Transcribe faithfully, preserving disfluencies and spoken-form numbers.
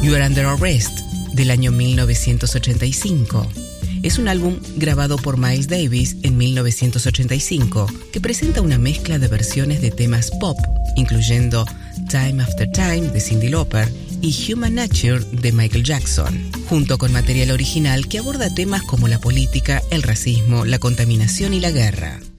You Are Under Arrest, del año mil novecientos ochenta y cinco. Es un álbum grabado por Miles Davis en mil novecientos ochenta y cinco, que presenta una mezcla de versiones de temas pop, incluyendo Time After Time de Cyndi Lauper y Human Nature de Michael Jackson, junto con material original que aborda temas como la política, el racismo, la contaminación y la guerra.